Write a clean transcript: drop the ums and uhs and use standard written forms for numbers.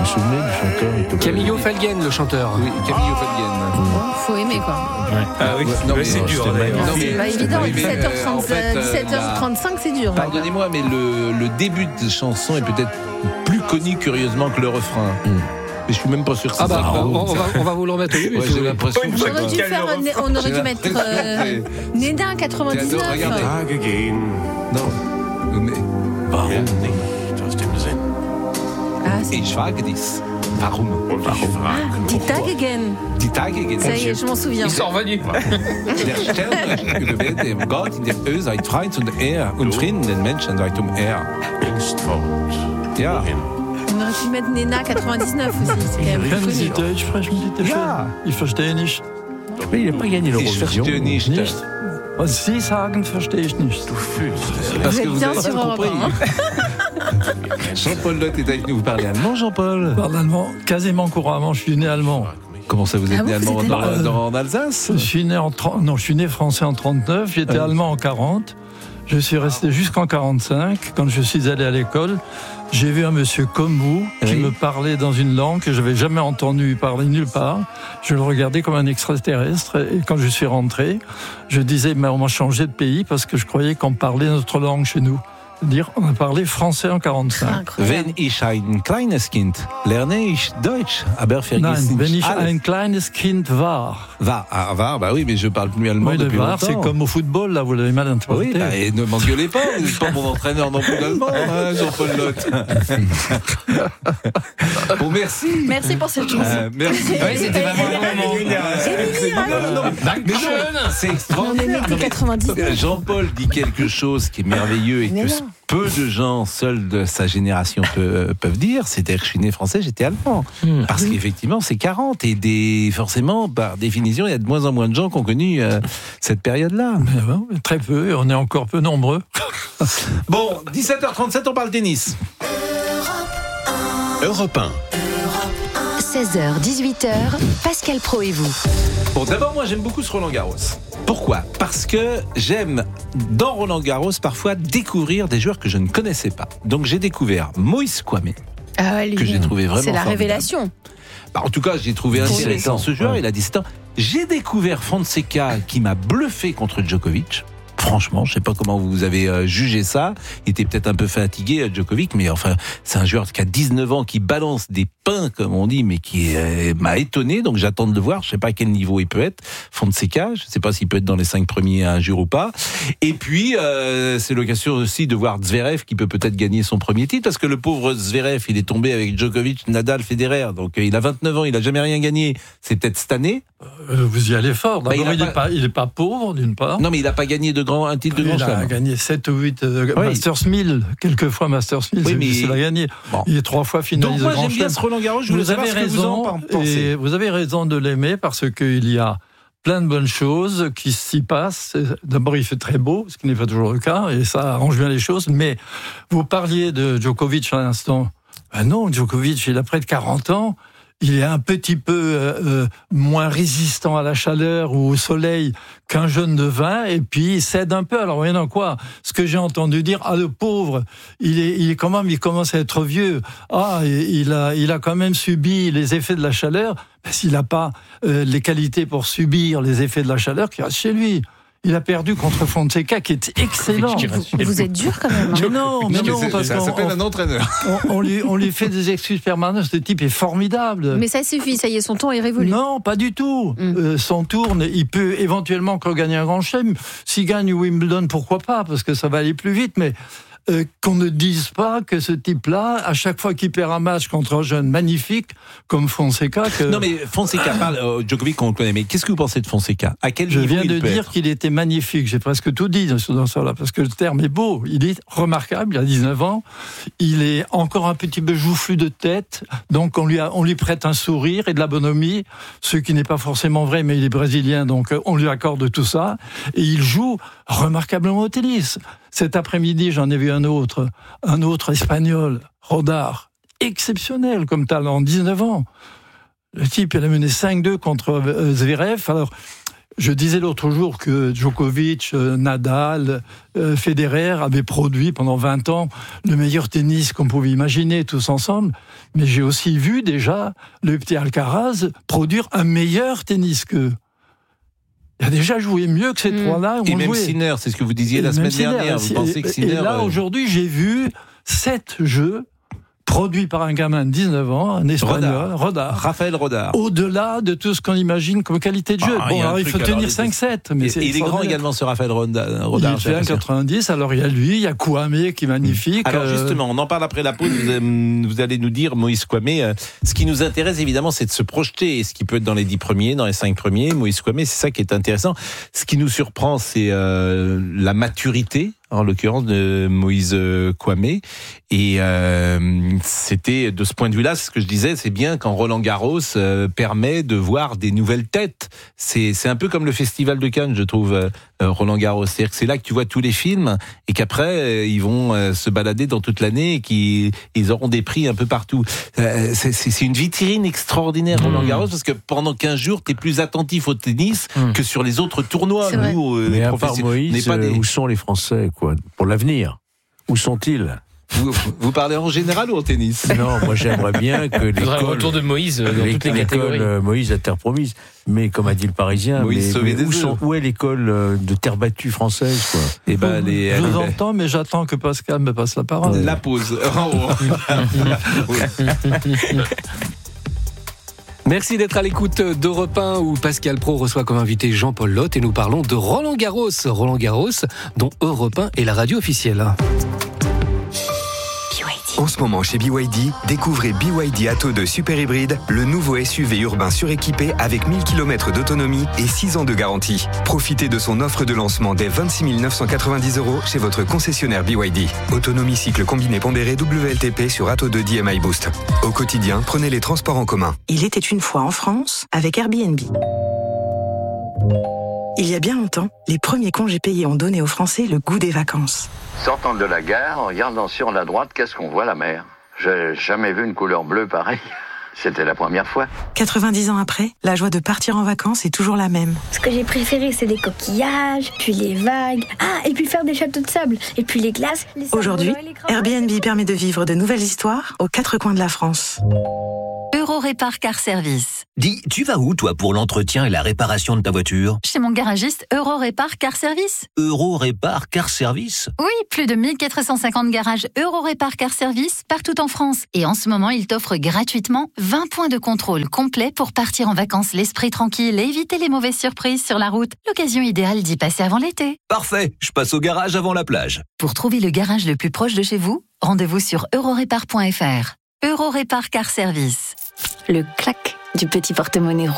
vous souvenez du chanteur Camillo Falguen, le chanteur. Oui, Camillo Falguen. Faut aimer, quoi. Ah oui, Non, mais c'est dur. D'ailleurs. Non, C'est mais- pas évident, oui, mais, 17h30, en fait, 17h35, c'est dur. Pardonnez-moi, mais le début de chanson est peut-être plus connu curieusement que le refrain. Mais je suis même pas sûr que c'est Ah bah, ça. on va vous le remettre au début. Ouais, j'ai l'impression que On aurait dû mettre Nena 99. Regardez. Tage gehen, Non. Mais, mir nicht aus dem Sinn. Ah, c'est ich frage dies. Warum? Und ich frage Die nur, Tage gehen. Die Tage gehen. Ça y est, je m'en souviens. Ils sont revenus. Der Stern über dem Gott in der Öl seit Freund und Ehr und Frieden den Menschen seit Er. ist fort. Ja. Wohin? On aurait pu mettre Nena 99 aussi, c'est quand même Können connu. Sie Deutsch sprechen, bitte schön? Ja. Ich verstehe nicht. Mais il n'a pas gagné Ich l'Eurovision. verstehe nicht. Nicht? Was Sie sagen, verstehe ich nicht. Du fühlst es. Parce Vous que êtes vous bien avez sur pas Europe compris. 1, hein. Jean-Paul Lotte est avec nous. Vous parlez allemand, Jean-Paul? Je parle allemand quasiment couramment. Je suis né allemand. Comment ça, vous êtes Ah né bon, allemand vous êtes en Alsace? Je suis né je suis né français en 39. J'étais allemand en 40. Je suis resté jusqu'en 45. Quand je suis allé à l'école, j'ai vu un monsieur comme vous qui Oui. me parlait dans une langue que je n'avais jamais entendu parler nulle part. Je le regardais comme un extraterrestre. Et quand je suis rentré, je disais, mais on m'a changé de pays parce que je croyais qu'on parlait notre langue chez nous. C'est-à-dire, on a parlé français en 45. Incroyable. Wenn ich ein kleines Kind lerne ich Deutsch, aber vergesse Nein, wenn nicht ich alles. ein kleines Kind war. Va, bah oui, mais je parle plus allemand Oui, le depuis var, longtemps. c'est comme au football, là, vous l'avez mal interprété. Oui, bah, et ne m'engueulez pas, vous n'êtes pas mon entraîneur non plus d'allemand, hein, Jean-Paul Lotte. Bon, merci. Merci pour cette chanson. Merci. Oui, c'était vraiment un bon moment. Mais non, c'est On est extraordinaire. né 99. Jean-Paul dit quelque chose qui est merveilleux et Mais que non. peu de gens seuls de sa génération peuvent dire, c'est-à-dire que je suis né français, j'étais allemand. Parce qu'effectivement, c'est 40 et forcément, par définition, il y a de moins en moins de gens qui ont connu cette période-là. Mais bon, très peu, et on est encore peu nombreux. Bon, 17h37, on parle tennis. Europe 1. 16h, 18h, Pascal Praud et vous. Bon, d'abord, moi, j'aime beaucoup ce Roland-Garros. Pourquoi ? Parce que j'aime, dans Roland-Garros, parfois découvrir des joueurs que je ne connaissais pas. Donc, j'ai découvert Moïse Kwame, Ah ouais, lui, que j'ai trouvé vraiment c'est la formidable. révélation. Bah, en tout cas, j'ai trouvé intéressant ce joueur, il a 17 ans. J'ai découvert Fonseca qui m'a bluffé contre Djokovic. Franchement, je sais pas comment vous avez jugé ça. Il était peut-être un peu fatigué, Djokovic, mais enfin, c'est un joueur qui a 19 ans, qui balance des pains, comme on dit, mais qui m'a étonné. Donc, j'attends de le voir. Je sais pas à quel niveau il peut être. Fonseca, je sais pas s'il peut être dans les 5 premiers un jour ou pas. Et puis, c'est l'occasion aussi de voir Zverev qui peut peut-être gagner son premier titre, parce que le pauvre Zverev, il est tombé avec Djokovic, Nadal, Federer. Donc, il a 29 ans, il a jamais rien gagné. C'est peut-être cette année. Vous y allez fort. D'abord, Bah, il n'est pas pauvre, d'une part. Non, mais il n'a pas gagné un titre de grand Il a chelem. gagné 7 ou 8 Oui. Masters 1000, quelquefois Masters 1000, Oui, c'est mais- difficile à gagner. Bon. Il est 3 fois Donc finaliste de moi grand j'aime bien chelem. ce Roland-Garros, je voulais savoir ce que vous en pensez. Vous avez raison de l'aimer parce qu'il y a plein de bonnes choses qui s'y passent. D'abord, il fait très beau, ce qui n'est pas toujours le cas, et ça arrange bien les choses. Mais vous parliez de Djokovic à l'instant. Ben non, Djokovic, il a près de 40 ans. Il est un petit peu moins résistant à la chaleur ou au soleil qu'un jeune de 20, et puis il cède un peu. Alors, voyons quoi, ce que j'ai entendu dire, le pauvre, il commence à être vieux. Il a quand même subi les effets de la chaleur. Ben, s'il n'a pas les qualités pour subir les effets de la chaleur, qu'il reste chez lui. Il a perdu contre Fonseca, qui est excellent. Vous êtes dur quand même. Hein. Mais non, parce ça s'appelle un entraîneur. on lui fait des excuses permanentes. Ce type est formidable. Mais ça suffit, ça y est, son temps est révolu. Non, pas du tout. Son tour, il peut éventuellement encore gagner un grand chelem. S'il gagne Wimbledon, pourquoi pas, parce que ça va aller plus vite, mais qu'on ne dise pas que ce type-là, à chaque fois qu'il perd un match contre un jeune magnifique comme Fonseca... Non mais Fonseca, Djokovic on le connaît, mais qu'est-ce que vous pensez de Fonseca ? À quel Je niveau viens il de peut dire être ? qu'il était magnifique. J'ai presque tout dit dans ça-là, parce que le terme est beau. Il est remarquable, il a 19 ans. Il est encore un petit peu joufflu de tête, donc on lui prête un sourire et de la bonhomie, ce qui n'est pas forcément vrai, mais il est brésilien, donc on lui accorde tout ça. Et il joue remarquablement au tennis. Cet après-midi, j'en ai vu un autre espagnol, Rodar, exceptionnel comme talent, 19 ans. Le type, il a mené 5-2 contre Zverev. Alors, Je disais l'autre jour que Djokovic, Nadal, Federer avaient produit pendant 20 ans le meilleur tennis qu'on pouvait imaginer tous ensemble. Mais j'ai aussi vu déjà le petit Alcaraz produire un meilleur tennis qu'eux. Il a déjà joué mieux que ces trois-là. Et même Sinner, c'est ce que vous disiez la semaine dernière. Vous pensez que Sinner... Et là, aujourd'hui, j'ai vu 7 jeux produit par un gamin de 19 ans, un Espagnol, Rodar. Raphaël Rodar. Au-delà de tout ce qu'on imagine comme qualité de jeu. Il faut tenir 5-7. Mais il est grand également, ce Raphaël Rodar. Il fait 1,90. Alors, il y a lui, il y a Kouamé qui est magnifique. Alors, justement, on en parle après la pause. Vous allez nous dire, Moïse Kouamé, ce qui nous intéresse, évidemment, c'est de se projeter. Et ce qui peut être dans les 10 premiers, dans les 5 premiers. Moïse Kouamé, c'est ça qui est intéressant. Ce qui nous surprend, c'est la maturité, en l'occurrence de Moïse Kouamé. Et c'était, de ce point de vue-là, ce que je disais, c'est bien quand Roland-Garros permet de voir des nouvelles têtes. C'est un peu comme le Festival de Cannes, je trouve, Roland-Garros. C'est-à-dire que c'est là que tu vois tous les films et qu'après, ils vont se balader dans toute l'année et qu'ils auront des prix un peu partout. C'est une vitrine extraordinaire, Roland-Garros, parce que pendant 15 jours, tu es plus attentif au tennis que sur les autres tournois. Nous, mais à part Moïse, où sont les Français, quoi, pour l'avenir? Où sont-ils? Vous parlez en général ou en tennis? Non, moi j'aimerais bien que l'école... un retour de Moïse dans toutes les catégories. Moïse à terre promise. Mais comme a dit le Parisien, où est l'école de terre battue française, quoi? Je vous entends, mais j'attends que Pascal me passe la parole. La pause. Merci d'être à l'écoute d'Europe 1 où Pascal Praud reçoit comme invité Jean-Paul Lotte et nous parlons de Roland Garros. Roland Garros, dont Europe 1 est la radio officielle. En ce moment chez BYD, découvrez BYD Atto 2 Super Hybride, le nouveau SUV urbain suréquipé avec 1000 km d'autonomie et 6 ans de garantie. Profitez de son offre de lancement dès 26 990 € chez votre concessionnaire BYD. Autonomie cycle combiné pondéré WLTP sur Atto 2 DMI Boost. Au quotidien, prenez les transports en commun. Il était une fois en France avec Airbnb. Il y a bien longtemps, les premiers congés payés ont donné aux Français le goût des vacances. Sortant de la gare, en regardant sur la droite, qu'est-ce qu'on voit? La mer. J'ai jamais vu une couleur bleue pareille. C'était la première fois. 90 ans après, la joie de partir en vacances est toujours la même. Ce que j'ai préféré, c'est les coquillages, puis les vagues. Ah, et puis faire des châteaux de sable, et puis les glaces. Aujourd'hui, Airbnb permet de vivre de nouvelles histoires aux 4 coins de la France. Eurorépar Car Service. Dis, tu vas où, toi, pour l'entretien et la réparation de ta voiture? Chez mon garagiste Eurorépar Car Service. Eurorépar Car Service? Oui, plus de 1450 garages Eurorépar Car Service partout en France. Et en ce moment, il t'offre gratuitement 20 points de contrôle complets pour partir en vacances l'esprit tranquille et éviter les mauvaises surprises sur la route. L'occasion idéale d'y passer avant l'été. Parfait, je passe au garage avant la plage. Pour trouver le garage le plus proche de chez vous, rendez-vous sur eurorépar.fr. Eurorépar Car Service. Le clac du petit porte-monnaie rouge.